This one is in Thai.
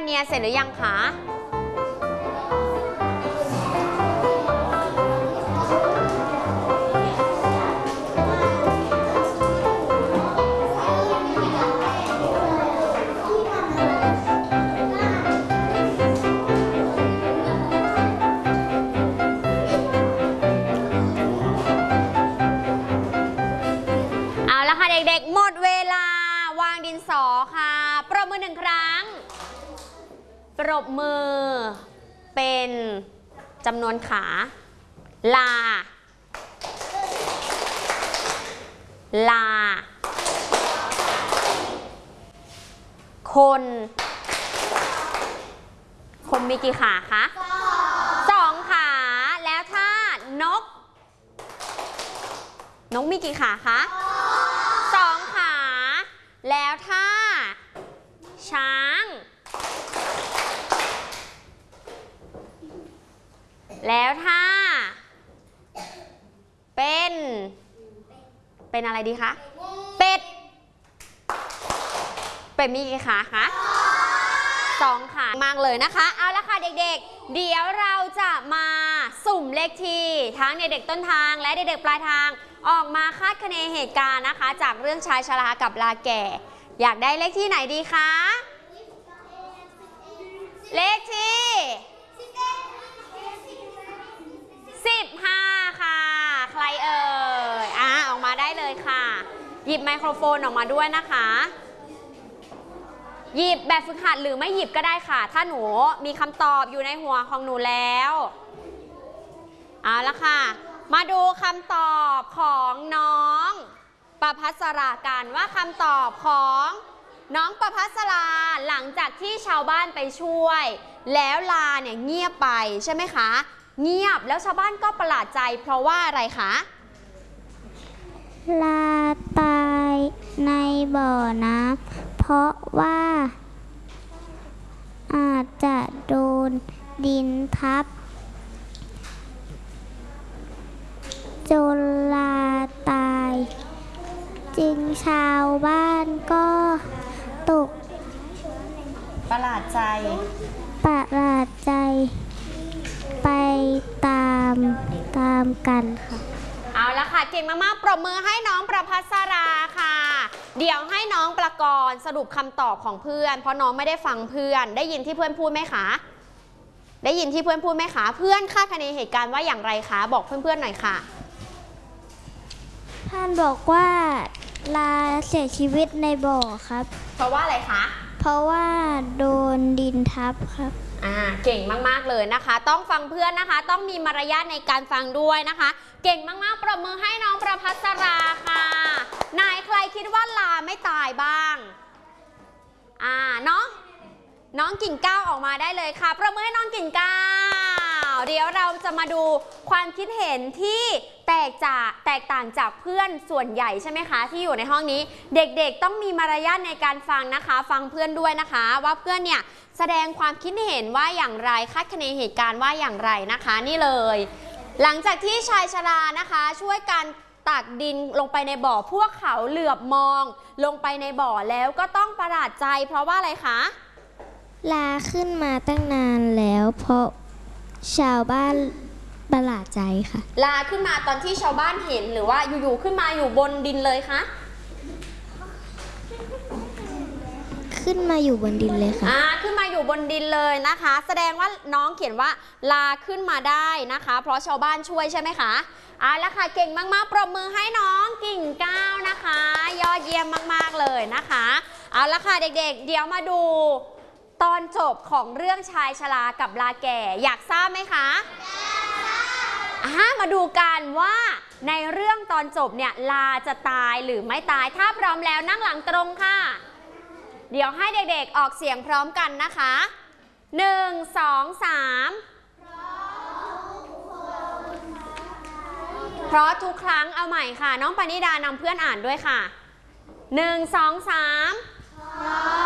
เนียเสร็จหรือยังคะเด็กๆหมดเวลาวางดินสอค่ะปรบมือ1 ครั้งปรบมือเป็นจำนวนขาลาคนมีกี่ขาคะ2 ขาแล้วถ้านกมีกี่ขาคะ2 ขาแล้วถ้าช้างแล้วถ้าเป็นอะไรดีคะเป็ดมีกี่ขาคะ2 ขามากเลยนะคะเอาละค่ะเด็กๆเดี๋ยวเราจะมาสุ่มเลขที่ทั้งเด็กๆต้นทางและเด็กๆปลายทางออกมาคาดคะเนเหตุการณ์นะคะจากเรื่องชายชรากับลาแก่อยากได้เลขที่ไหนดีคะเลขที่15ค่ะใครเอ่ยออกมาได้เลยค่ะหยิบไมโครโฟนออกมาด้วยนะคะหยิบแบบฝึกหัดหรือไม่หยิบก็ได้ค่ะถ้าหนูมีคำตอบอยู่ในหัวของหนูแล้วเอาละค่ะมาดูคำตอบของน้องประภัสรากันว่าคำตอบของน้องประภัสราหลังจากที่ชาวบ้านไปช่วยแล้วลาเนี่ยเงียบไปใช่ไหมคะเงียบแล้วชาวบ้านก็ประหลาดใจเพราะว่าอะไรคะลาตายในบ่อน้ำเพราะว่าอาจจะโดนดินทับจนลาตายจึงชาวบ้านก็ตกประหลาดใจไปตามกันค่ะเอาละค่ะเก่งมากๆปรบมือให้น้องประภัสราค่ะเดี๋ยวให้น้องประกรณ์สรุปคำตอบของเพื่อนเพราะน้องไม่ได้ฟังเพื่อนได้ยินที่เพื่อนพูดไหมคะได้ยินที่เพื่อนพูดไหมคะเพื่อนคาดคะเนเหตุการณ์ว่าอย่างไรคะบอกเพื่อนๆหน่อยค่ะท่านบอกว่าลาเสียชีวิตในบ่อครับเพราะว่าอะไรคะเพราะว่าโดนดินทับครับเก่งมากๆเลยนะคะต้องฟังเพื่อนนะคะต้องมีมารยาทในการฟังด้วยนะคะเก่งมากๆปรบมือให้น้องประภัสราค่ะนายใครคิดว่าลาไม่ตายบ้างน้องกิ่งก้าวออกมาได้เลยค่ะปรบมือให้น้องกิ่งก้าวเดี๋ยวเราจะมาดูความคิดเห็นที่แตกต่างจากเพื่อนส่วนใหญ่ใช่ไหมคะที่อยู่ในห้องนี้เด็กๆต้องมีมารยาทในการฟังนะคะฟังเพื่อนด้วยนะคะว่าเพื่อนเนี่ยแสดงความคิดเห็นว่าอย่างไรคาดคะเนเหตุการณ์ว่าอย่างไรนะคะนี่เลยหลังจากที่ชายชรานะคะช่วยกันตักดินลงไปในบ่อพวกเขาเหลือบมองลงไปในบ่อแล้วก็ต้องประหลาดใจเพราะว่าอะไรคะลาขึ้นมาตั้งนานแล้วเพราะชาวบ้านประหลาดใจค่ะลาขึ้นมาตอนที่ชาวบ้านเห็นหรือว่าอยู่ๆขึ้นมาอยู่บนดินเลยคะขึ้นมาอยู่บนดินเลยค่ะขึ้นมาอยู่บนดินเลยนะคะแสดงว่าน้องเขียนว่าลาขึ้นมาได้นะคะเพราะชาวบ้านช่วยใช่ไหมคะแล้วค่ะเก่งมากๆปรบมือให้น้องกิ่งก้าวนะคะยอดเยี่ยมมากๆเลยนะคะเอาละค่ะเด็กๆเดี๋ยวมาดูตอนจบของเรื่องชายชรากับลาแก่อยากทราบไหมคะมาดูกันว่าในเรื่องตอนจบเนี่ยลาจะตายหรือไม่ตายถ้าพร้อมแล้วนั่งหลังตรงค่ะเดี๋ยวให้เด็กๆออกเสียงพร้อมกันนะคะ1 2 3เพราะทุกครั้งเอาใหม่ค่ะน้องปณิดานำเพื่อนอ่านด้วยค่ะ1 2 3